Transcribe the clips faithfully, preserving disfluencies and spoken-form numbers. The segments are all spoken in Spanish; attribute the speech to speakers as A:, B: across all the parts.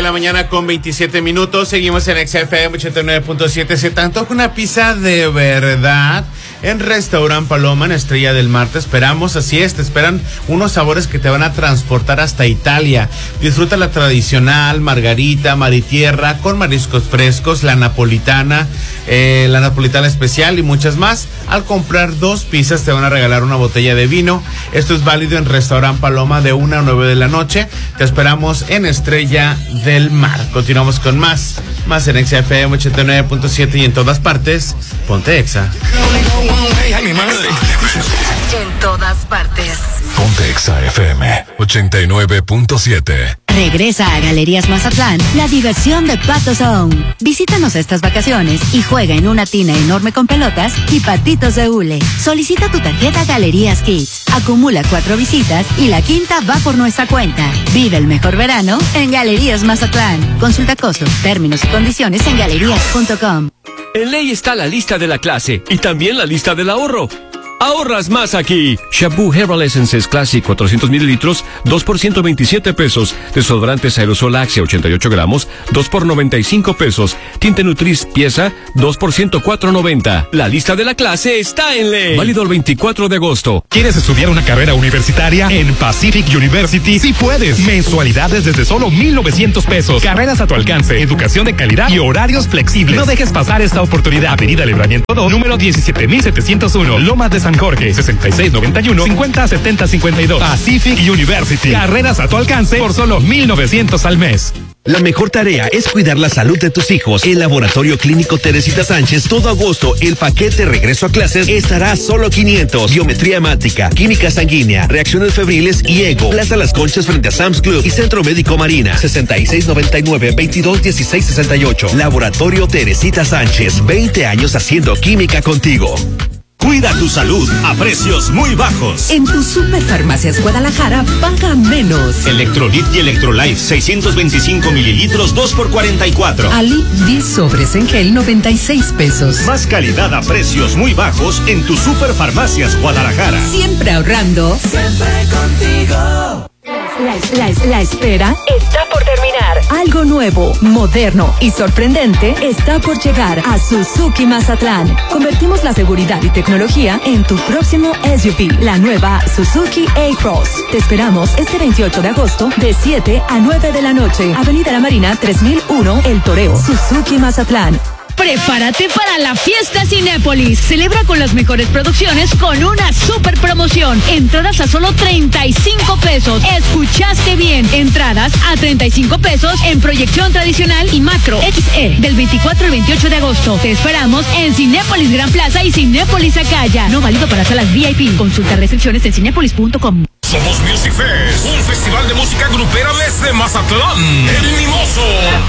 A: la mañana con veintisiete minutos. Seguimos en X F M ochenta y nueve punto siete. Se te antoja una pizza de verdad en Restaurant Paloma, en Estrella del Mar. Te esperamos, así es, te esperan unos sabores que te van a transportar hasta Italia. Disfruta la tradicional margarita, maritierra, con mariscos frescos, la napolitana, eh, la napolitana especial y muchas más. Al comprar dos pizzas te van a regalar una botella de vino. Esto es válido en Restaurant Paloma de una a nueve de la noche. Te esperamos en Estrella del Mar. Continuamos con más, más en X F M ochenta y nueve punto siete y en todas partes, ponte Exa.
B: En todas partes.
C: Ponte Exa F M ochenta y nueve punto siete.
D: Regresa a Galerías Mazatlán la diversión de Pato Zone. Visítanos estas vacaciones y juega en una tina enorme con pelotas y patitos de hule. Solicita tu tarjeta Galerías Kids. Acumula cuatro visitas y la quinta va por nuestra cuenta. Vive el mejor verano en Galerías Mazatlán. Consulta costos, términos y condiciones en galerías punto com.
E: En Ley está la lista de la clase y también la lista del ahorro. Ahorras más aquí. Shampoo Herbal Essences Classic cuatrocientos mililitros, dos por ciento veintisiete pesos. Desodorantes Aerosol Axe ochenta y ocho gramos, dos por noventa y cinco pesos. Tinte Nutris pieza, dos por ciento cuatro noventa. La lista de la clase está en Ley. Válido el veinticuatro de agosto.
F: ¿Quieres estudiar una carrera universitaria? En Pacific University sí puedes. Mensualidades desde solo mil novecientos pesos. Carreras a tu alcance, educación de calidad y horarios flexibles. No dejes pasar esta oportunidad. Avenida Libramiento dos, número diecisiete mil setecientos uno, Lomas de San Jorge, sesenta y seis noventa y uno, cincuenta setenta cincuenta y dos. Pacific University. Carreras a tu alcance por solo mil novecientos al mes.
G: La mejor tarea es cuidar la salud de tus hijos. El Laboratorio Clínico Teresita Sánchez, todo agosto, el paquete regreso a clases estará a solo quinientos. Biometría hemática, química sanguínea, reacciones febriles y ego. Plaza Las Conchas frente a Sam's Club y Centro Médico Marina. sesenta y seis noventa y nueve, veintidós dieciséis sesenta y ocho. Laboratorio Teresita Sánchez, veinte años haciendo química contigo.
H: Cuida tu salud a precios muy bajos.
I: En tu Superfarmacias Guadalajara, paga menos.
H: Electrolit y Electrolife, seiscientos veinticinco mililitros, dos por cuarenta y cuatro.
I: Ali, diez sobres en gel, noventa y seis pesos.
H: Más calidad a precios muy bajos en tu Superfarmacias Guadalajara.
I: Siempre ahorrando.
B: Siempre contigo.
D: La, la, la espera
B: está por terminar.
D: Algo nuevo, moderno y sorprendente está por llegar a Suzuki Mazatlán. Convertimos la seguridad y tecnología en tu próximo S U V, la nueva Suzuki A-Cross. Te esperamos este veintiocho de agosto de siete a nueve de la noche. Avenida La Marina tres mil uno, El Toreo. Suzuki Mazatlán.
J: Prepárate para la fiesta Cinépolis. Celebra con las mejores producciones con una super promoción. Entradas a solo treinta y cinco pesos. Escuchaste bien. Entradas a treinta y cinco pesos en proyección tradicional y macro X E del veinticuatro al veintiocho de agosto. Te esperamos en Cinépolis Gran Plaza y Cinépolis Acaya. No válido para salas V I P. Consulta recepciones en cinépolis punto com.
K: Somos Music Fest, un festival de música grupera desde Mazatlán. El Mimoso,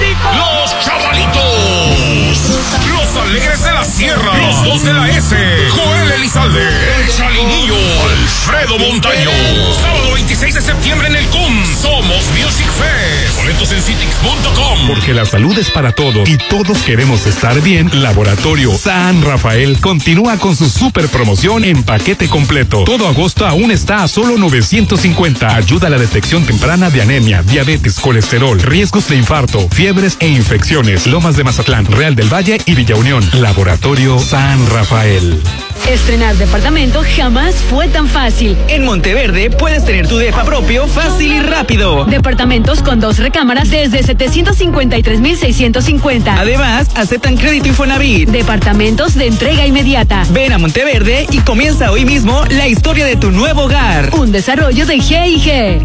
K: los Chavalitos, los Alegres de la Sierra, los Dos de la S, Joel Elizalde, el Chalinillo, Alfredo Montaño. Sábado veintiséis de septiembre en el C U M. Somos Music Fest. Boletos en citix punto com.
F: Porque la salud es para todos y todos queremos estar bien. Laboratorio San Rafael continúa con su super promoción en paquete completo. Todo agosto aún está a solo novecientos cincuenta. Ayuda a la detección temprana de anemia, diabetes, colesterol, riesgos de infarto, fiebres e infecciones. Lomas de Mazatlán, Real del Valle y Villa Unión. Laboratorio San Rafael.
J: Estrenar departamento jamás fue tan fácil.
L: En Monteverde puedes tener tu depa propio fácil y rápido.
J: Departamentos con dos recámaras desde setecientos cincuenta y tres mil seiscientos cincuenta.
L: Además, aceptan crédito Infonavit.
J: Departamentos de entrega inmediata.
L: Ven a Monteverde y comienza hoy mismo la historia de tu nuevo hogar.
J: Un desarrollo de G y G.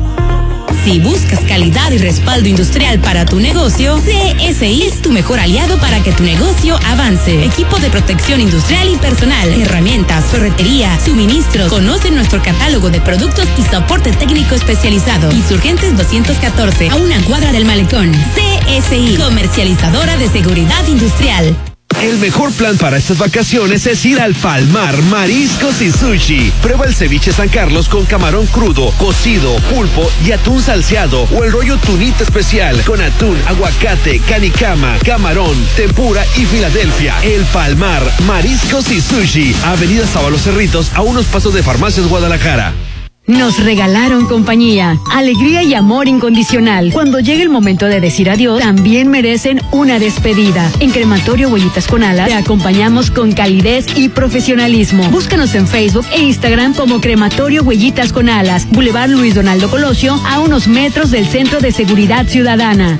D: Si buscas calidad y respaldo industrial para tu negocio, C S I es tu mejor aliado para que tu negocio avance. Equipo de protección industrial y personal, herramientas, ferretería, suministros. Conoce nuestro catálogo de productos y soporte técnico especializado. Insurgentes doscientos catorce, a una cuadra del Malecón. C S I, comercializadora de seguridad industrial.
G: El mejor plan para estas vacaciones es ir al Palmar Mariscos y Sushi. Prueba el ceviche San Carlos con camarón crudo, cocido, pulpo y atún salseado, o el rollo tunita especial con atún, aguacate, canicama, camarón, tempura y Filadelfia. El Palmar Mariscos y Sushi, Avenida Sábalo Cerritos, a unos pasos de Farmacias Guadalajara.
J: Nos regalaron compañía, alegría y amor incondicional. Cuando llegue el momento de decir adiós, también merecen una despedida. En Crematorio Huellitas con Alas te acompañamos con calidez y profesionalismo. Búscanos en Facebook e Instagram como Crematorio Huellitas con Alas, Boulevard Luis Donaldo Colosio, a unos metros del Centro de Seguridad Ciudadana.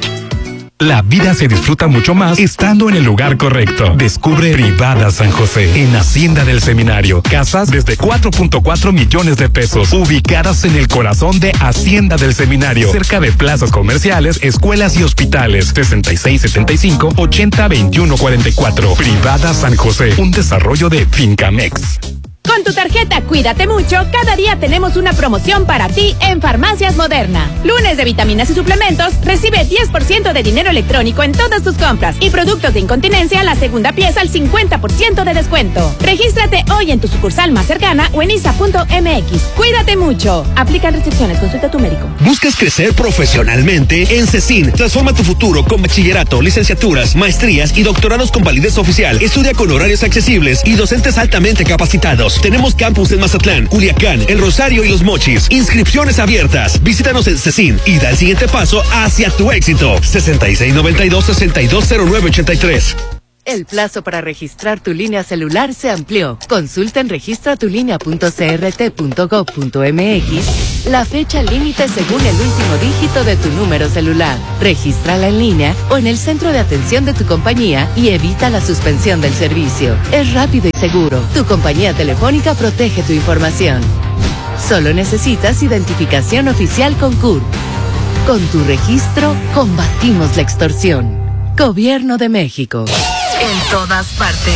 F: La vida se disfruta mucho más estando en el lugar correcto. Descubre Privada San José en Hacienda del Seminario. Casas desde cuatro punto cuatro millones de pesos, ubicadas en el corazón de Hacienda del Seminario, cerca de plazas comerciales, escuelas y hospitales. sesenta y seis setenta y cinco ochenta veintiuno cuarenta y cuatro. Privada San José, un desarrollo de Fincamex.
M: Con tu tarjeta Cuídate Mucho, cada día tenemos una promoción para ti en Farmacias Moderna. Lunes de vitaminas y suplementos, recibe diez por ciento de dinero electrónico en todas tus compras. Y productos de incontinencia, la segunda pieza al cincuenta por ciento de descuento. Regístrate hoy en tu sucursal más cercana o en isa punto m x. Cuídate Mucho. Aplican restricciones, consulta a tu médico.
G: ¿Buscas crecer profesionalmente? En CECIN, transforma tu futuro con bachillerato, licenciaturas, maestrías y doctorados con validez oficial. Estudia con horarios accesibles y docentes altamente capacitados. Tenemos campus en Mazatlán, Culiacán, El Rosario y Los Mochis. Inscripciones abiertas. Visítanos en CECIN y da el siguiente paso hacia tu éxito. sesenta y seis noventa y dos, sesenta y dos cero nueve ochenta y tres.
I: El plazo para registrar tu línea celular se amplió. Consulta en registra tu línea punto c r t punto gov punto m x la fecha límite según el último dígito de tu número celular. Regístrala en línea o en el centro de atención de tu compañía y evita la suspensión del servicio. Es rápido y seguro. Tu compañía telefónica protege tu información. Solo necesitas identificación oficial con C U R. Con tu registro, combatimos la extorsión. Gobierno de México.
B: En todas partes.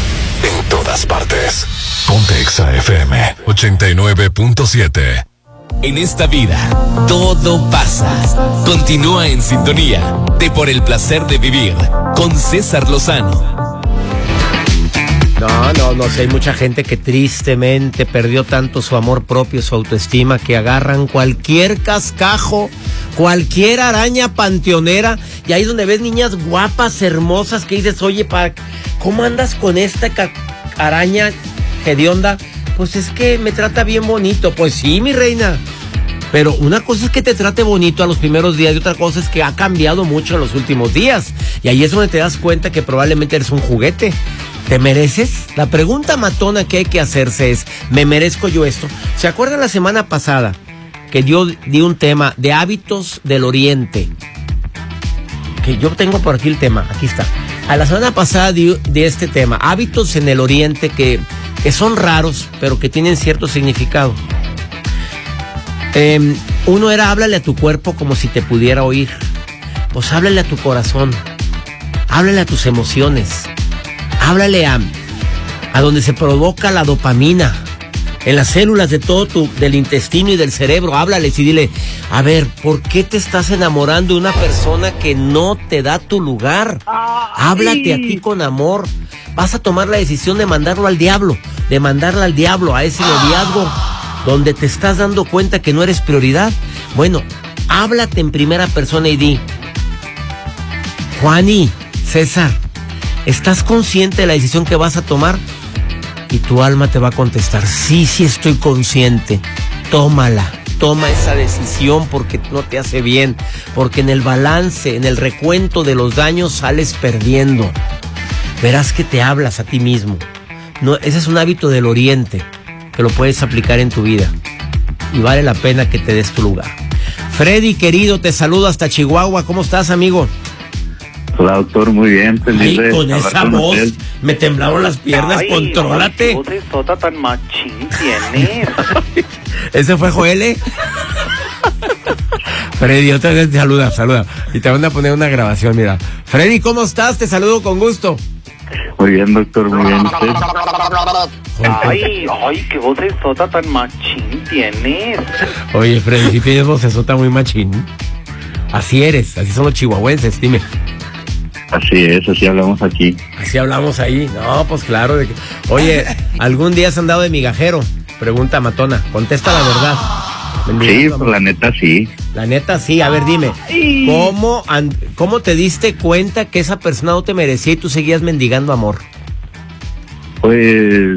C: En todas partes. Ponte Exa F M ochenta y nueve punto siete.
N: En esta vida, todo pasa. Continúa en sintonía de Por el Placer de Vivir con César Lozano.
O: No, no, no sé, hay mucha gente que tristemente perdió tanto su amor propio, su autoestima, que agarran cualquier cascajo, cualquier araña panteonera, y ahí es donde ves niñas guapas, hermosas, que dices, oye, pa, ¿cómo andas con esta ca- araña hedionda? Pues es que me trata bien bonito. Pues sí, mi reina. Pero una cosa es que te trate bonito a los primeros días y otra cosa es que ha cambiado mucho en los últimos días. Y ahí es donde te das cuenta que probablemente eres un juguete. ¿Te mereces? La pregunta matona que hay que hacerse es, ¿me merezco yo esto? ¿Se acuerdan la semana pasada que yo di un tema de hábitos del oriente? Que yo tengo por aquí el tema, aquí está. A la semana pasada di, di este tema, hábitos en el oriente que, que son raros, pero que tienen cierto significado. Eh, uno era, háblale a tu cuerpo como si te pudiera oír. Pues háblale a tu corazón, háblale a tus emociones. Háblale a, a donde se provoca la dopamina, en las células de todo tu, del intestino y del cerebro. Háblales y dile, a ver, ¿por qué te estás enamorando de una persona que no te da tu lugar? Háblate a ti con amor. Vas a tomar la decisión de mandarlo al diablo, de mandarla al diablo, a ese noviazgo donde te estás dando cuenta que no eres prioridad. Bueno, háblate en primera persona y di, Juani, César, ¿estás consciente de la decisión que vas a tomar? Y tu alma te va a contestar, sí, sí estoy consciente. Tómala, toma esa decisión porque no te hace bien, porque en el balance, en el recuento de los daños sales perdiendo. Verás que te hablas a ti mismo. No, ese es un hábito del oriente que lo puedes aplicar en tu vida y vale la pena que te des tu lugar. Freddy, querido, te saludo hasta Chihuahua. ¿Cómo estás, amigo?
P: Hola, doctor, muy bien.
O: Ay, con esa voz me temblaron las piernas. Ay, contrólate.
Q: Ay, qué voz tan machín tienes.
O: ¿Ese fue Joel? ¿eh? Freddy, otra vez te saluda, saluda. Y te van a poner una grabación, mira. Freddy, ¿cómo estás? Te saludo con gusto.
P: Muy bien, doctor, muy bien. ¿Usted?
Q: Ay, ay, qué voz tan machín tienes.
O: Oye, Freddy, si tienes vocesota muy machín. Así eres, así son los chihuahuenses, dime.
P: Así es, así hablamos aquí.
O: Así hablamos ahí. No, pues claro. De que... Oye, ¿algún día has andado de migajero? Pregunta matona. Contesta la verdad.
P: Sí, pues la neta sí.
O: La neta sí. A ver, dime. ¿Cómo, and... ¿Cómo te diste cuenta que esa persona no te merecía y tú seguías mendigando amor?
P: Pues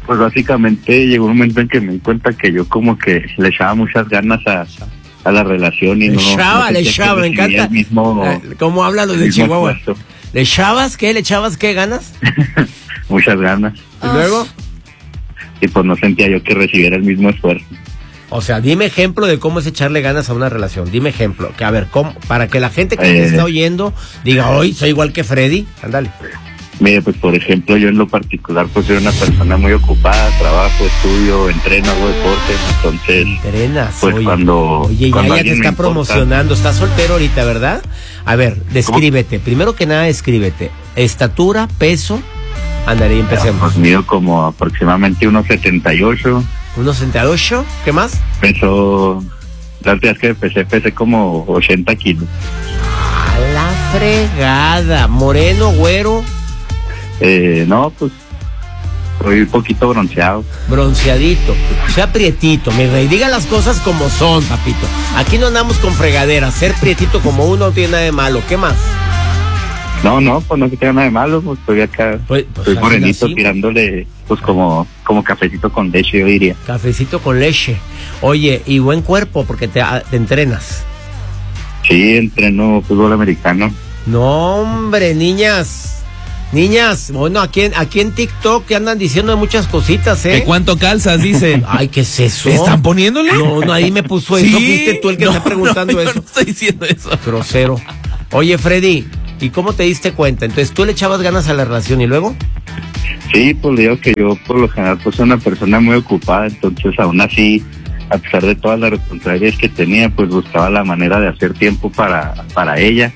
P: Pues básicamente llegó un momento en que me di cuenta que yo como que le echaba muchas ganas a, a la relación y
O: le
P: no...
O: echaba,
P: no
O: le echaba, me encanta.
P: Mismo,
O: ¿Cómo hablan los de Chihuahua? Puesto. ¿Le echabas qué? ¿Le echabas qué ganas?
P: Muchas ganas.
O: ¿Y luego?
P: Y pues no sentía yo que recibiera el mismo esfuerzo.
O: O sea, dime ejemplo de cómo es echarle ganas a una relación. Dime ejemplo. Que a ver, ¿cómo? Para que la gente que eh, te está oyendo diga, hoy soy igual que Freddy. Ándale.
P: Mire, pues por ejemplo, yo en lo particular, pues soy una persona muy ocupada, trabajo, estudio, entreno, hago deporte, entonces...
O: Entrenas,
P: pues
O: oye.
P: cuando...
O: Oye,
P: cuando
O: ya, ya te está promocionando, estás soltero ahorita, ¿verdad? A ver, descríbete, ¿cómo? Primero que nada, descríbete. Estatura, peso, andaré y empecemos.
P: Pues mido como aproximadamente unos setenta y ocho.
O: ¿Unos setenta y ocho? ¿Qué más?
P: Peso... La última vez que pesé, pesé como ochenta kilos.
O: A la fregada, moreno, güero...
P: Eh, no, pues soy un poquito bronceado.
O: Bronceadito, sea prietito, mi rey. Diga las cosas como son, papito. Aquí no andamos con fregaderas. Ser prietito como uno no tiene nada de malo. ¿Qué más?
P: No, no, pues no tiene nada de malo. Pues estoy acá, pues, pues soy morenito así, tirándole, pues como, como cafecito con leche, yo diría.
O: Cafecito con leche. Oye, y buen cuerpo porque te, te entrenas.
P: Sí, entreno fútbol americano.
O: No, hombre, niñas. Niñas, bueno, aquí en, aquí en TikTok que andan diciendo muchas cositas, ¿eh?
R: ¿De cuánto calzas, dicen?
O: Ay, ¿qué es eso?
R: ¿Me están poniéndole?
O: No, nadie me puso eso.
R: ¿Sí?
O: Fuiste tú el que
R: no,
O: está preguntando
R: no, yo
O: eso.
R: no estoy diciendo eso.
O: Grosero. Oye, Freddy, ¿y cómo te diste cuenta? Entonces, ¿tú le echabas ganas a la relación y luego?
P: Sí, pues digo que yo por lo general pues soy una persona muy ocupada, entonces aún así, a pesar de todas las responsabilidades que tenía, pues buscaba la manera de hacer tiempo para, para ella.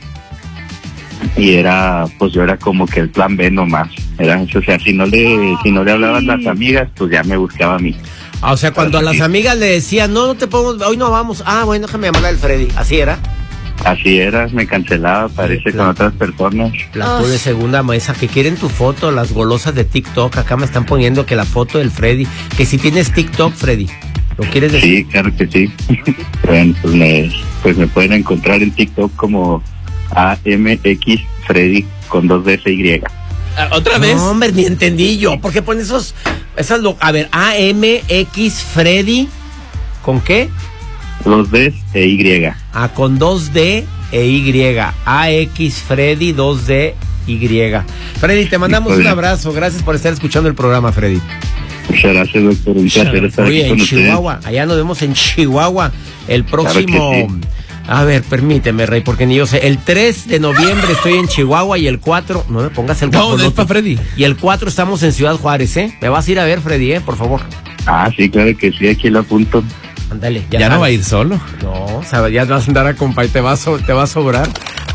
P: Y era, pues yo era como que el plan B nomás. Era, o sea, si no le, si no le hablaban las amigas, pues ya me buscaba a mí.
O: Ah, o sea, cuando Así. a las amigas le decían, no, no te podemos, hoy no vamos. Ah, bueno, déjame llamarla al Freddy. ¿Así era?
P: Así era, me cancelaba, parece, con otras personas.
O: Plato de segunda mesa, que quieren tu foto, las golosas de TikTok. Acá me están poniendo que la foto del Freddy, que si tienes TikTok, Freddy, ¿lo quieres decir?
P: Sí, claro que sí. Bueno, pues me, pues me pueden encontrar en TikTok como A M X Freddy con dos D S Y.
R: ¿Otra vez?
O: No, hombre, ni entendí yo. ¿Por qué ponen esos, esas, lo, a ver, A M X Freddy, ¿con qué?
P: Dos D e Y.
O: Ah, con dos D e Y. A X Freddy, dos D Y. Freddy, te mandamos un abrazo. Gracias por estar escuchando el programa, Freddy.
P: Muchas gracias, doctor. Un placer estar
O: Oye,
P: aquí con
O: en Chihuahua.
P: ustedes.
O: Allá nos vemos en Chihuahua el próximo...
P: Claro que sí.
O: A ver, permíteme, Rey, porque ni yo sé. El tres de noviembre estoy en Chihuahua y el cuatro... No me pongas el
R: No, es para Freddy.
O: Y el cuatro estamos en Ciudad Juárez, ¿eh? Me vas a ir a ver, Freddy, ¿eh? Por favor.
P: Ah, sí, claro que sí, aquí lo apunto.
O: Ándale.
R: Ya, ya no va a ir solo.
O: No, sabes, ya vas a andar a acompañar, te va a, so, te va a sobrar.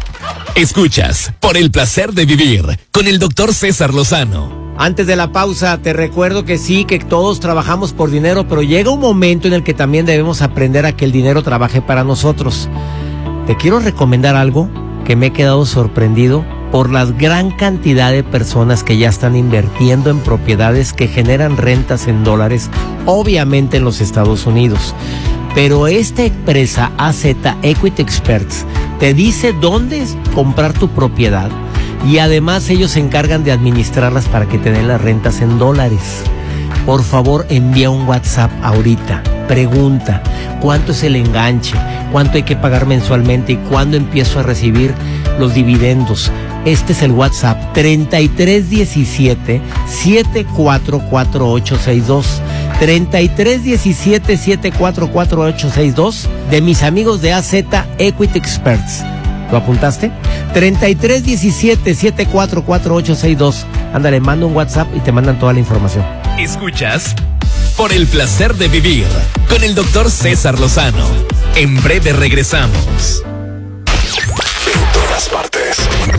N: Escuchas Por el Placer de Vivir con el doctor César Lozano.
O: Antes de la pausa, te recuerdo que sí, que todos trabajamos por dinero, pero llega un momento en el que también debemos aprender a que el dinero trabaje para nosotros. Te quiero recomendar algo que me he quedado sorprendido por la gran cantidad de personas que ya están invirtiendo en propiedades que generan rentas en dólares, obviamente en los Estados Unidos. Pero esta empresa A Z Equity Experts te dice dónde comprar tu propiedad y además ellos se encargan de administrarlas para que te den las rentas en dólares. Por favor, envía un WhatsApp ahorita. Pregunta, ¿cuánto es el enganche? ¿Cuánto hay que pagar mensualmente? ¿Y cuándo empiezo a recibir los dividendos? Este es el WhatsApp treinta y tres diecisiete, setenta y cuatro cuarenta y ocho sesenta y dos. treinta y tres diecisiete, setenta y cuatro cuarenta y ocho sesenta y dos de mis amigos de A Z Equity Experts. ¿Lo apuntaste? treinta y tres diecisiete, setenta y cuatro cuarenta y ocho sesenta y dos. Ándale, manda un WhatsApp y te mandan toda la información.
N: Escuchas Por el Placer de Vivir con el doctor César Lozano. En breve regresamos.
C: En todas partes.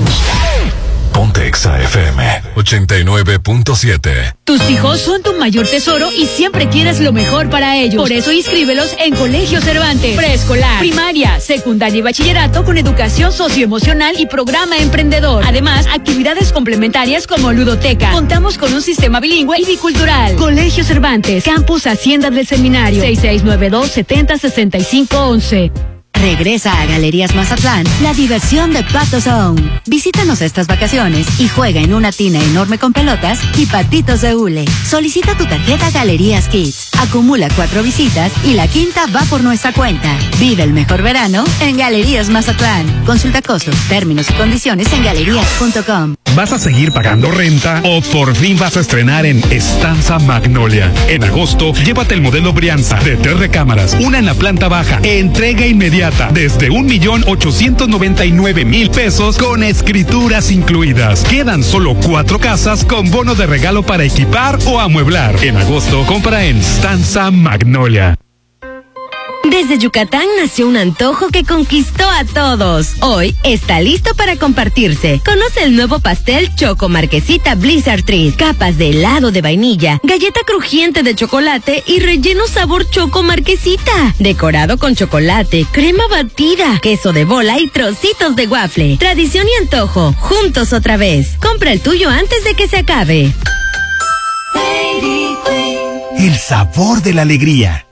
C: Ponte Exa F M ochenta y nueve punto siete.
J: Tus hijos son tu mayor tesoro y siempre quieres lo mejor para ellos. Por eso inscríbelos en Colegio Cervantes. Preescolar, primaria, secundaria y bachillerato con educación socioemocional y programa emprendedor. Además, actividades complementarias como ludoteca. Contamos con un sistema bilingüe y bicultural. Colegio Cervantes, Campus Hacienda del Seminario. seis seis nueve dos, setenta, sesenta y cinco once.
D: Regresa a Galerías Mazatlán la diversión de Pato Zone. Visítanos estas vacaciones y juega en una tina enorme con pelotas y patitos de hule. Solicita tu tarjeta Galerías Kids. Acumula cuatro visitas y la quinta va por nuestra cuenta. Vive el mejor verano en Galerías Mazatlán. Consulta costos, términos y condiciones en galerías punto com.
F: ¿Vas a seguir pagando renta o por fin vas a estrenar en Estanza Magnolia? En agosto, llévate el modelo Brianza de tres recámaras, una en la planta baja, entrega inmediata desde un millón ochocientos noventa y nueve mil pesos con escrituras incluidas. Quedan solo cuatro casas con bono de regalo para equipar o amueblar. En agosto, compra en Estanza Magnolia.
S: Desde Yucatán nació un antojo que conquistó a todos. Hoy está listo para compartirse. Conoce el nuevo pastel Choco Marquesita Blizzard Treat. Capas de helado de vainilla, galleta crujiente de chocolate y relleno sabor Choco Marquesita. Decorado con chocolate, crema batida, queso de bola y trocitos de waffle. Tradición y antojo, juntos otra vez. Compra el tuyo antes de que se acabe.
G: El sabor de la alegría.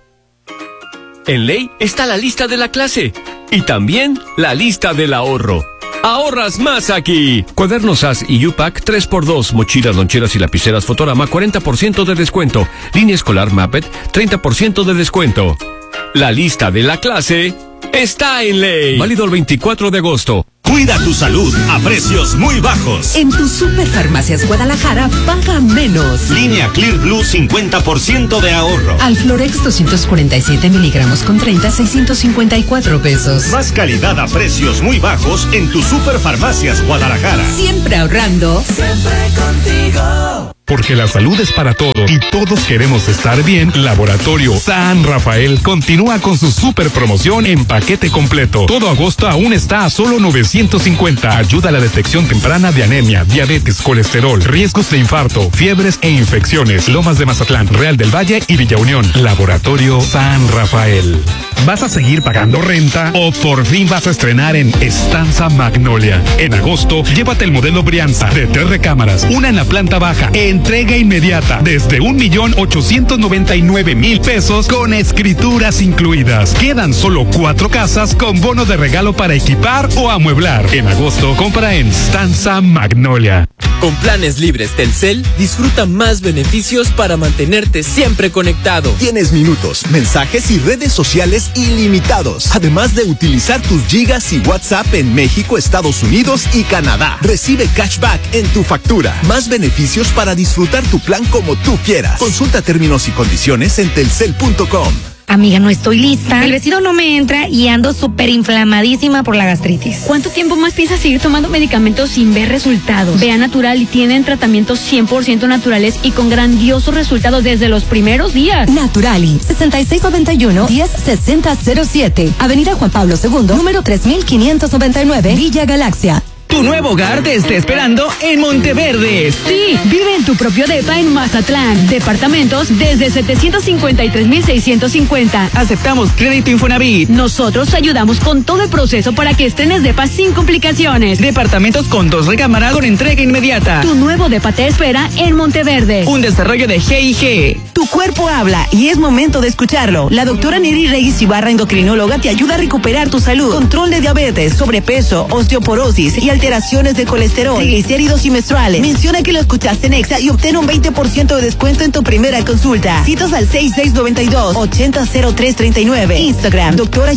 E: En Ley está la lista de la clase y también la lista del ahorro. Ahorras más aquí. Cuadernos A S y U PAC tres por dos, mochilas, loncheras y lapiceras Fotorama cuarenta por ciento de descuento. Línea escolar Muppet treinta por ciento de descuento. La lista de la clase está en Ley. Válido el veinticuatro de agosto.
H: Cuida tu salud a precios muy bajos.
T: En tu Superfarmacias Guadalajara paga menos.
H: Línea Clear Blue cincuenta por ciento de ahorro.
T: Alflorex doscientos cuarenta y siete miligramos con treinta, seiscientos cincuenta y cuatro pesos.
H: Más calidad a precios muy bajos en tu Superfarmacias Guadalajara.
T: Siempre ahorrando. Siempre contigo.
F: Porque la salud es para todos y todos queremos estar bien, Laboratorio San Rafael continúa con su super promoción en paquete completo. Todo agosto aún está a solo novecientos cincuenta. Ayuda a la detección temprana de anemia, diabetes, colesterol, riesgos de infarto, fiebres e infecciones. Lomas de Mazatlán, Real del Valle y Villa Unión. Laboratorio San Rafael. ¿Vas a seguir pagando renta o por fin vas a estrenar en Estanza Magnolia? En agosto, llévate el modelo Brianza de tres recámaras, una en la planta baja, entrega inmediata desde un millón ochocientos noventa y nueve mil pesos con escrituras incluidas. Quedan solo cuatro casas con bono de regalo para equipar o amueblar. En agosto, compra en Estanza Magnolia.
U: Con planes libres Telcel, disfruta más beneficios para mantenerte siempre conectado.
V: Tienes minutos, mensajes y redes sociales ilimitados, además de utilizar tus gigas y WhatsApp en México, Estados Unidos y Canadá. Recibe cashback en tu factura. Más beneficios para disfrutar tu plan como tú quieras. Consulta términos y condiciones en telcel punto com.
W: Amiga, no estoy lista. El vestido no me entra y ando súper inflamadísima por la gastritis.
J: ¿Cuánto tiempo más piensas seguir tomando medicamentos sin ver resultados? Vea Natural y tienen tratamientos cien por ciento naturales y con grandiosos resultados desde los primeros días.
W: Naturali, sesenta y seis noventa y uno, diez sesenta cero siete. Avenida Juan Pablo segundo, número tres mil quinientos noventa y nueve, Villa Galaxia.
L: Tu nuevo hogar te está esperando en Monteverde.
J: Sí, vive en tu propio depa en Mazatlán. Departamentos desde setecientos cincuenta y tres mil seiscientos cincuenta.
L: Aceptamos crédito Infonavit.
J: Nosotros te ayudamos con todo el proceso para que estrenes depa sin complicaciones.
L: Departamentos con dos recámaras con entrega inmediata.
J: Tu nuevo depa te espera en Monteverde.
L: Un desarrollo de G I G.
X: Tu cuerpo habla y es momento de escucharlo. La doctora Neri Reyes Ibarra, endocrinóloga, te ayuda a recuperar tu salud. Control de diabetes, sobrepeso, osteoporosis y alteraciones de colesterol, triglicéridos y menstruales. Menciona que lo escuchaste en Exa y obtén un veinte por ciento de descuento en tu primera consulta. Citas al seis seis nueve dos, ocho cero cero tres tres nueve. Instagram,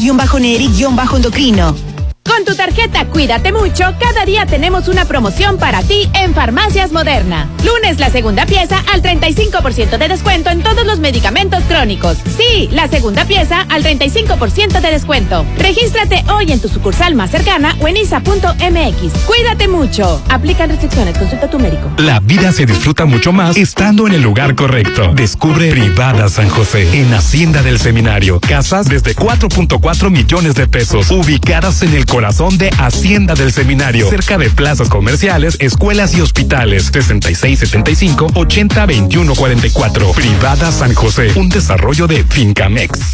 X: doctora-neri-endocrino.
M: Con tu tarjeta Cuídate Mucho, cada día tenemos una promoción para ti en Farmacias Moderna. Lunes, la segunda pieza al treinta y cinco por ciento de descuento en todos los medicamentos crónicos. Sí, la segunda pieza al treinta y cinco por ciento de descuento. Regístrate hoy en tu sucursal más cercana o en isa punto m x. Cuídate Mucho. Aplican restricciones. Consulta a tu médico.
F: La vida se disfruta mucho más estando en el lugar correcto. Descubre Privada San José en Hacienda del Seminario. Casas desde cuatro punto cuatro millones de pesos, ubicadas en el corazón de Hacienda del Seminario, cerca de plazas comerciales, escuelas y hospitales. sesenta y seis setenta y cinco, ochenta veintiuno cuarenta y cuatro. Privada San José, un desarrollo de Fincamex.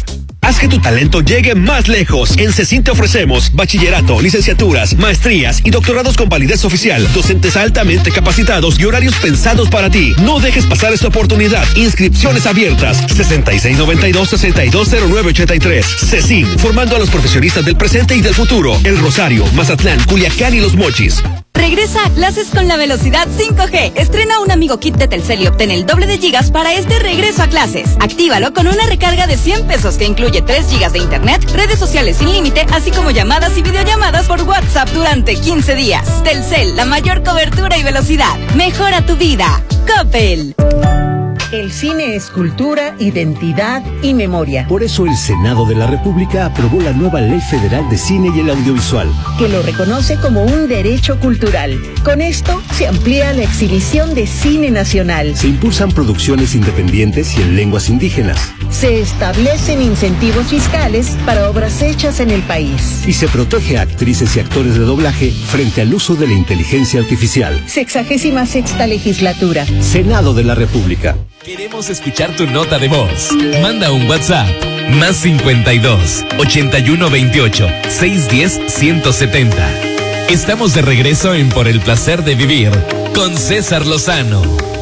G: Haz que tu talento llegue más lejos. En CECIN te ofrecemos bachillerato, licenciaturas, maestrías y doctorados con validez oficial, docentes altamente capacitados y horarios pensados para ti. No dejes pasar esta oportunidad. Inscripciones abiertas. sesenta y seis noventa y dos, sesenta y dos cero nueve ochenta y tres. CECIN, formando a los profesionistas del presente y del futuro. El Rosario, Mazatlán, Culiacán y Los Mochis.
A: Regresa a clases con la velocidad cinco G. Estrena un amigo kit de Telcel y obtén el doble de gigas para este regreso a clases. Actívalo con una recarga de cien pesos que incluye tres gigas de internet, redes sociales sin límite, así como llamadas y videollamadas por WhatsApp durante quince días. Telcel, la mayor cobertura y velocidad. Mejora tu vida. Coppel.
B: El cine es cultura, identidad y memoria.
I: Por eso el Senado de la República aprobó la nueva Ley Federal de Cine y el Audiovisual,
B: que lo reconoce como un derecho cultural. Con esto se amplía la exhibición de cine nacional.
I: Se impulsan producciones independientes y en lenguas indígenas.
B: Se establecen incentivos fiscales para obras hechas en el país.
I: Y se protege a actrices y actores de doblaje frente al uso de la inteligencia artificial.
B: Sexagésima sexta legislatura.
I: Senado de la República.
N: Queremos escuchar tu nota de voz. Manda un WhatsApp. Más cincuenta y dos, ochenta y uno veintiocho, seiscientos diez, ciento setenta. Estamos de regreso en Por el Placer de Vivir con César Lozano.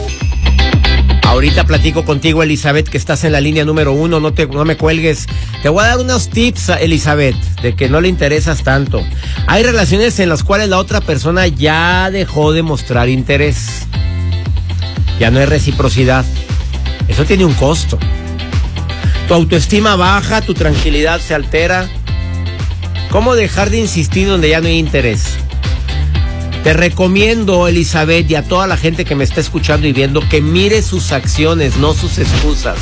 O: Ahorita platico contigo, Elizabeth, que estás en la línea número uno. No te, no me cuelgues. Te voy a dar unos tips, Elizabeth, de que no le interesas tanto. Hay relaciones en las cuales la otra persona ya dejó de mostrar interés. Ya no hay reciprocidad. Eso tiene un costo. Tu autoestima baja, tu tranquilidad se altera. ¿Cómo dejar de insistir donde ya no hay interés? Te recomiendo, Elizabeth, y a toda la gente que me está escuchando y viendo, que mire sus acciones, no sus excusas.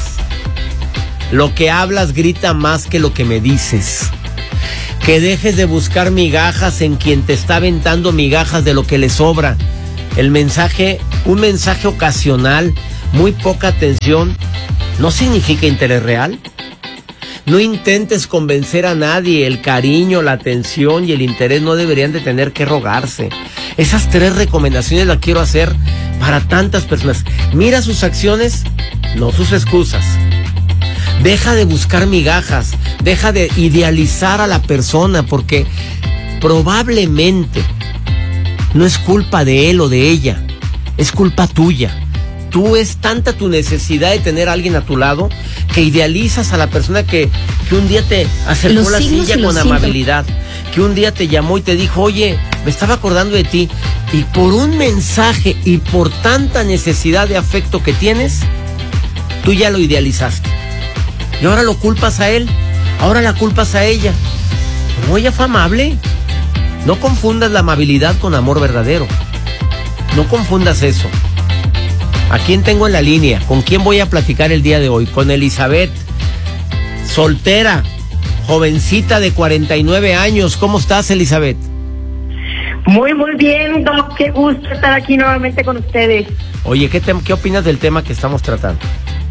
O: Lo que hablas grita más que lo que me dices. Que dejes de buscar migajas en quien te está aventando migajas de lo que le sobra. El mensaje, un mensaje ocasional, muy poca atención, ¿no significa interés real? No intentes convencer a nadie. El cariño, la atención y el interés no deberían de tener que rogarse. Esas tres recomendaciones las quiero hacer para tantas personas. Mira sus acciones, no sus excusas. Deja de buscar migajas, deja de idealizar a la persona, porque probablemente no es culpa de él o de ella, es culpa tuya. Tú es tanta tu necesidad de tener a alguien a tu lado que idealizas a la persona que, que un día te acercó
S: Los
O: la silla con
S: síntomas.
O: amabilidad, que un día te llamó y te dijo, oye, me estaba acordando de ti, y por un mensaje y por tanta necesidad de afecto que tienes, tú ya lo idealizaste. Y ahora lo culpas a él, ahora la culpas a ella. No, ella fue amable. No confundas la amabilidad con amor verdadero. No confundas eso. ¿A quién tengo en la línea? ¿Con quién voy a platicar el día de hoy? Con Elizabeth, soltera, jovencita de cuarenta y nueve años. ¿Cómo estás, Elizabeth?
K: Muy, muy bien, Doc. Qué gusto estar aquí nuevamente con ustedes.
O: Oye, ¿qué, te, qué opinas del tema que estamos tratando?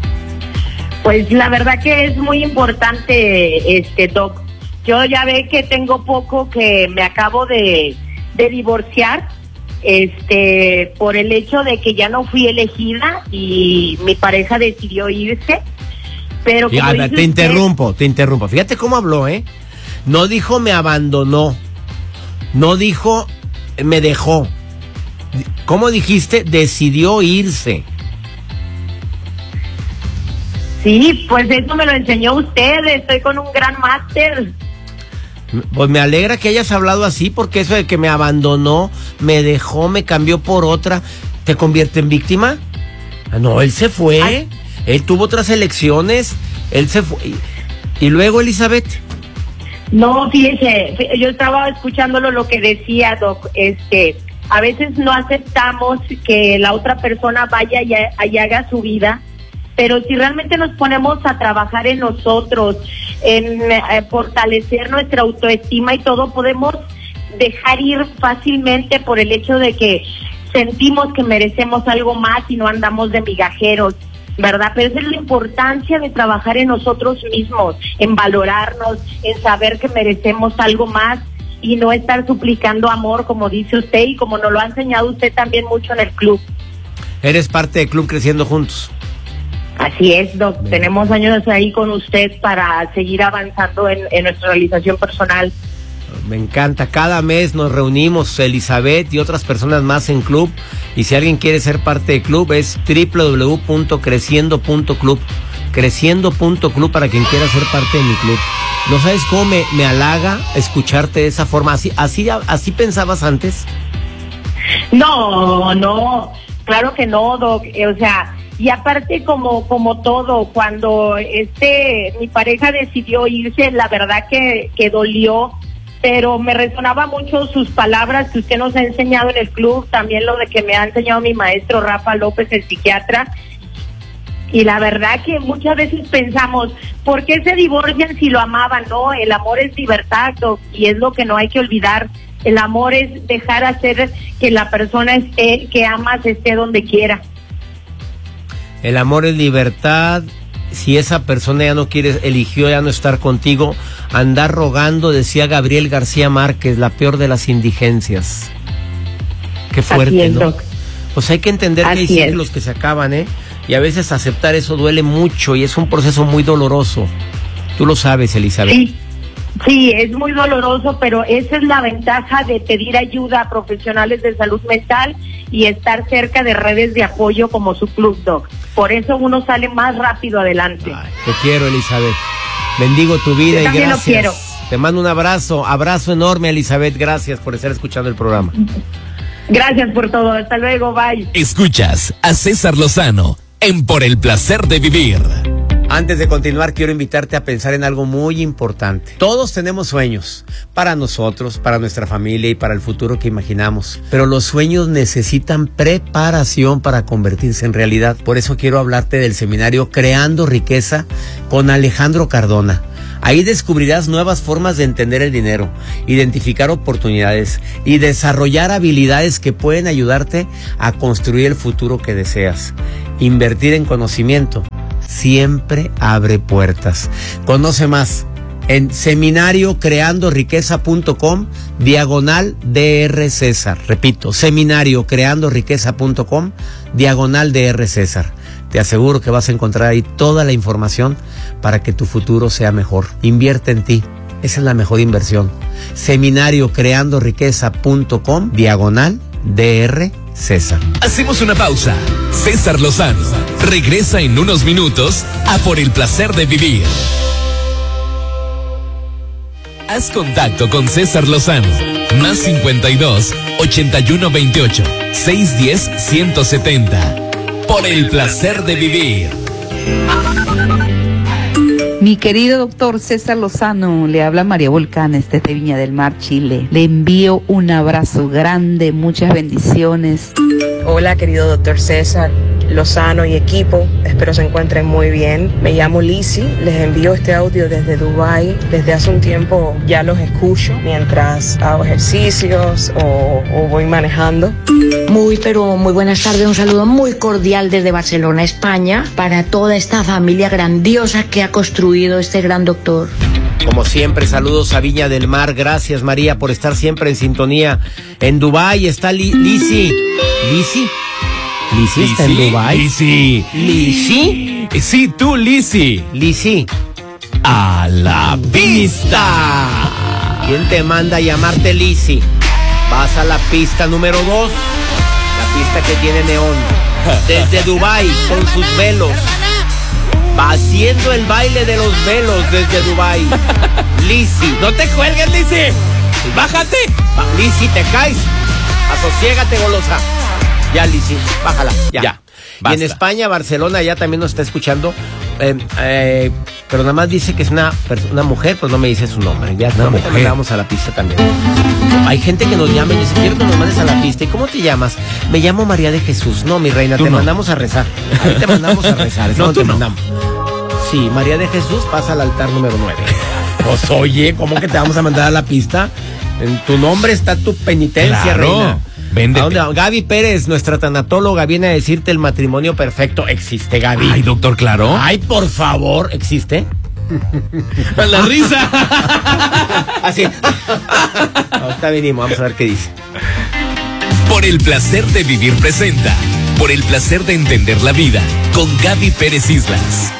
K: Pues la verdad que es muy importante, este Doc. Yo ya ve que tengo poco que me acabo de, de divorciar, este, por el hecho de que ya no fui elegida y mi pareja decidió irse. Pero como
O: Ya,
K: dice
O: te
K: usted,
O: interrumpo, te interrumpo. Fíjate cómo habló, ¿eh? No dijo me abandonó, no dijo me dejó. ¿Cómo dijiste? Decidió irse.
K: Sí, pues eso me lo enseñó usted. Estoy con un gran máster.
O: Pues me alegra que hayas hablado así, porque eso de que me abandonó, me dejó, me cambió por otra, ¿te convierte en víctima? Ah, no, él se fue. Ay. Él tuvo otras elecciones. Él se fue. Y, y luego, Elizabeth.
K: No, fíjese, yo estaba escuchándolo lo que decía, Doc. Este, a veces no aceptamos que la otra persona vaya y, y haga su vida. Pero si realmente nos ponemos a trabajar en nosotros, en eh, fortalecer nuestra autoestima y todo, podemos dejar ir fácilmente por el hecho de que sentimos que merecemos algo más y no andamos de migajeros, ¿verdad? Pero esa es la importancia de trabajar en nosotros mismos, en valorarnos, en saber que merecemos algo más y no estar suplicando amor, como dice usted y como nos lo ha enseñado usted también mucho en el club.
O: Eres parte del club Creciendo Juntos.
K: Así es, Doc. Bien. Tenemos años ahí con usted para seguir avanzando en, en nuestra realización personal.
O: Me encanta. Cada mes nos reunimos, Elizabeth y otras personas más en club. Y si alguien quiere ser parte del club, es doble u doble u doble u punto creciendo punto club. Creciendo punto club para quien quiera ser parte de mi club. ¿No sabes cómo me, me halaga escucharte de esa forma? ¿Así, así, así pensabas antes?
K: No, no. Claro que no, Doc. O sea, y aparte como, como todo, cuando este mi pareja decidió irse, la verdad que, que dolió. Pero me resonaba mucho sus palabras que usted nos ha enseñado en el club, también lo de que me ha enseñado mi maestro Rafa López, el psiquiatra. Y la verdad que muchas veces pensamos, ¿por qué se divorcian si lo amaban? No, el amor es libertad, Doc, y es lo que no hay que olvidar. El amor es dejar hacer que la persona esté, que amas esté donde quiera.
O: El amor es libertad. Si esa persona ya no quiere, eligió ya no estar contigo, andar rogando, decía Gabriel García Márquez, la peor de las indigencias. Qué fuerte, es, ¿no? Doc. Pues hay que entender Así que hay ciclos es. que se acaban, ¿eh? Y a veces aceptar eso duele mucho y es un proceso muy doloroso. Tú lo sabes, Elizabeth.
K: Sí, sí, es muy doloroso, pero esa es la ventaja de pedir ayuda a profesionales de salud mental y estar cerca de redes de apoyo como su Club, Doc. Por eso uno sale más rápido adelante.
O: Ay, te quiero, Elizabeth. Bendigo tu vida
K: Yo
O: y gracias.
K: Lo quiero.
O: Te mando un abrazo, abrazo enorme, Elizabeth. Gracias por estar escuchando el programa.
K: Gracias por todo. Hasta luego, bye.
N: Escuchas a César Lozano en Por el Placer de Vivir.
O: Antes de continuar, quiero invitarte a pensar en algo muy importante. Todos tenemos sueños, para nosotros, para nuestra familia y para el futuro que imaginamos. Pero los sueños necesitan preparación para convertirse en realidad. Por eso quiero hablarte del seminario Creando Riqueza con Alejandro Cardona. Ahí descubrirás nuevas formas de entender el dinero, identificar oportunidades y desarrollar habilidades que pueden ayudarte a construir el futuro que deseas. Invertir en conocimiento siempre abre puertas. Conoce más en seminario creando riqueza punto com diagonal D R César. Repito, seminario creando riqueza punto com diagonal D R César. Te aseguro que vas a encontrar ahí toda la información para que tu futuro sea mejor. Invierte en ti. Esa es la mejor inversión. seminario creando riqueza punto com diagonal D R César.
N: Hacemos una pausa. César Lozano regresa en unos minutos a Por el Placer de Vivir. Haz contacto con César Lozano. Más cincuenta y dos, ochenta y uno veintiocho, seiscientos diez, ciento setenta. Por el Placer de Vivir.
C: Mi querido doctor César Lozano, le habla María Volcanes desde Viña del Mar, Chile. Le envío un abrazo grande, muchas bendiciones.
P: Hola, querido doctor César Lozano y equipo, espero se encuentren muy bien. Me llamo Lizzy, les envío este audio desde Dubái. Desde hace un tiempo ya los escucho mientras hago ejercicios o, o voy manejando.
Q: Muy, pero muy buenas tardes, un saludo muy cordial desde Barcelona, España, para toda esta familia grandiosa que ha construido este gran doctor.
O: Como siempre, saludos a Viña del Mar. Gracias, María, por estar siempre en sintonía. En Dubái está Li- Lizzy. ¿Lizzy? ¿Lizzy está en Dubái?
N: Lizzy.
O: ¿Lizzy?
N: Sí, tú, Lizzy.
O: Lizzy.
N: A la pista.
O: ¿Quién te manda a llamarte Lizzy? Vas a la pista número dos. La pista que tiene neón. Desde Dubái, con sus velos. Va haciendo el baile de los velos desde Dubái. Lizzy.
N: No te cuelgues, Lizzy. Bájate.
O: Va, Lizzy, te caes. Asosiégate, golosa. Ya, Lizzy, bájala. Ya. ya y en España, Barcelona, ya también nos está escuchando. Eh, eh, pero nada más dice que es una, una mujer, pues no me dice su nombre. Ya no, me vamos a la pista también. Hay gente que nos llama y dice, quiero que nos mandes a la pista. ¿Y cómo te llamas? Me llamo María de Jesús. No, mi reina, te no. mandamos a rezar. Ahí te mandamos a rezar.
N: No, tú
O: te
N: no.
O: mandamos. Sí, María de Jesús pasa al altar número nueve. Pues oye, ¿cómo que te vamos a mandar a la pista? En tu nombre está tu penitencia,
N: claro.
O: reina.
N: Véndete.
O: ¿A dónde? Gaby Pérez, nuestra tanatóloga, viene a decirte el matrimonio perfecto. ¿Existe, Gaby?
N: Ay, doctor, claro.
O: Ay, por favor, ¿existe?
N: La risa.
O: Así. Ahorita venimos, vamos a ver qué dice.
N: Por el Placer de Vivir presenta Por el placer de entender la vida, con Gaby Pérez Islas.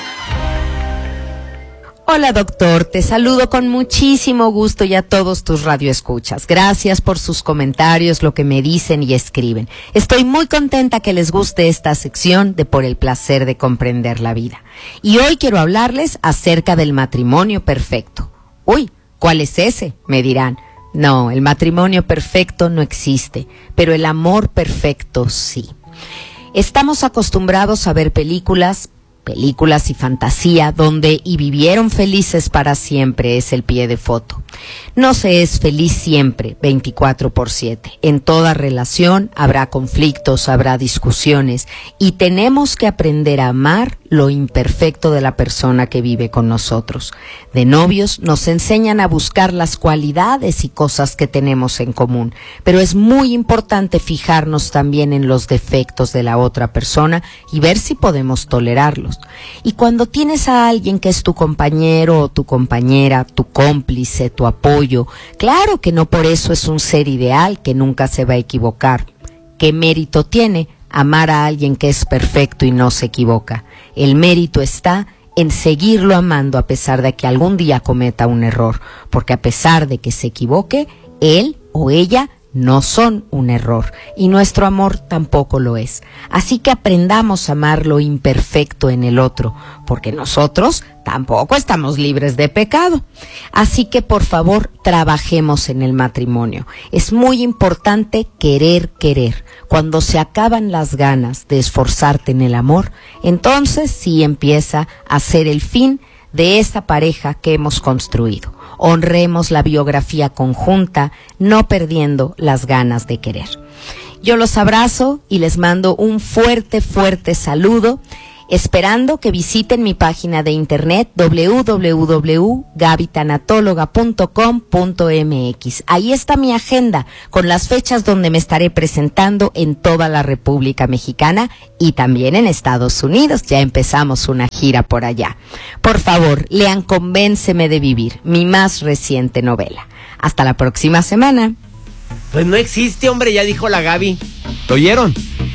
D: Hola doctor, te saludo con muchísimo gusto y a todos tus radioescuchas. Gracias por sus comentarios, lo que me dicen y escriben. Estoy muy contenta que les guste esta sección de Por el placer de comprender la vida. Y hoy quiero hablarles acerca del matrimonio perfecto. Uy, ¿cuál es ese?, me dirán. No, el matrimonio perfecto no existe, pero el amor perfecto sí. Estamos acostumbrados a ver películas, películas y fantasía donde y vivieron felices para siempre es el pie de foto. No se es feliz siempre, veinticuatro por siete. En toda relación habrá conflictos, habrá discusiones y tenemos que aprender a amar lo imperfecto de la persona que vive con nosotros. De novios nos enseñan a buscar las cualidades y cosas que tenemos en común, pero es muy importante fijarnos también en los defectos de la otra persona y ver si podemos tolerarlos. Y cuando tienes a alguien que es tu compañero o tu compañera, tu cómplice, tu apoyo, claro que no por eso es un ser ideal que nunca se va a equivocar. ¿Qué mérito tiene amar a alguien que es perfecto y no se equivoca? El mérito está en seguirlo amando a pesar de que algún día cometa un error, porque a pesar de que se equivoque, él o ella no son un error y nuestro amor tampoco lo es. Así que aprendamos a amar lo imperfecto en el otro, porque nosotros tampoco estamos libres de pecado. Así que por favor trabajemos en el matrimonio. Es muy importante querer querer. Cuando se acaban las ganas de esforzarte en el amor, entonces sí empieza a ser el fin de esta pareja que hemos construido. Honremos la biografía conjunta, no perdiendo las ganas de querer. Yo los abrazo y les mando un fuerte, fuerte saludo, esperando que visiten mi página de internet doble u doble u doble u punto gaby tanatóloga punto com punto m x. Ahí está mi agenda con las fechas donde me estaré presentando en toda la República Mexicana y también en Estados Unidos. Ya empezamos una gira por allá. Por favor, lean Convénceme de Vivir, mi más reciente novela. Hasta la próxima semana.
O: Pues no existe, hombre, ya dijo la Gaby. ¿Lo oyeron?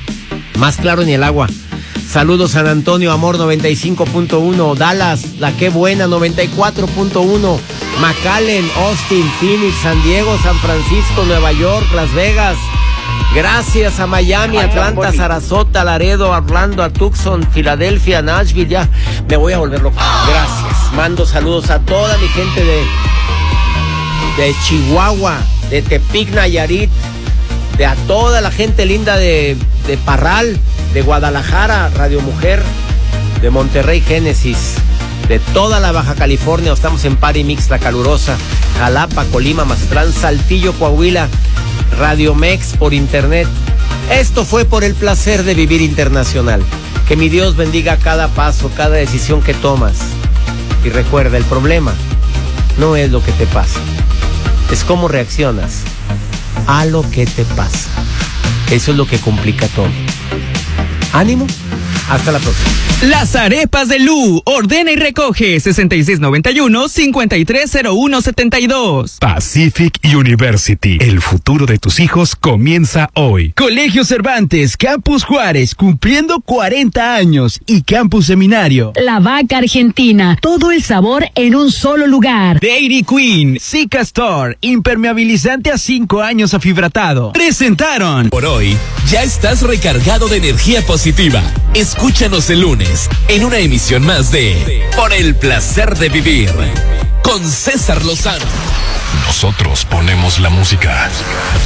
O: Más claro ni el agua. Saludos San Antonio, Amor noventa y cinco punto uno, Dallas, La Qué Buena noventa y cuatro punto uno, McAllen, Austin, Phoenix, San Diego, San Francisco, Nueva York, Las Vegas. Gracias a Miami, Atlanta, Sarasota, Laredo, Orlando, a Tucson, Filadelfia, Nashville. Ya me voy a volver loco. Gracias. Mando saludos a toda mi gente de, de Chihuahua, de Tepic, Nayarit, de a toda la gente linda de, de Parral, de Guadalajara, Radio Mujer, de Monterrey, Génesis, de toda la Baja California. Estamos en Party Mix, La Calurosa, Jalapa, Colima, Mazatlán, Saltillo, Coahuila, Radio Mex por internet. Esto fue Por el Placer de Vivir Internacional. Que mi Dios bendiga cada paso, cada decisión que tomas. Y recuerda, el problema no es lo que te pasa, es cómo reaccionas a lo que te pasa. Eso es lo que complica todo. Ánimo, hasta la próxima.
L: Las arepas de Lu, ordena y recoge sesenta y seis noventa y uno, cincuenta y tres cero uno setenta y dos.
F: Pacific University, el futuro de tus hijos comienza hoy.
E: Colegio Cervantes, Campus Juárez, cumpliendo cuarenta años, y Campus Seminario.
J: La Vaca Argentina, todo el sabor en un solo lugar.
E: Dairy Queen, Zika Store, impermeabilizante a cinco años afibratado. Presentaron.
N: Por hoy, ya estás recargado de energía positiva. Escúchanos el lunes en una emisión más de Por el Placer de Vivir con César Lozano.
F: Nosotros ponemos la música.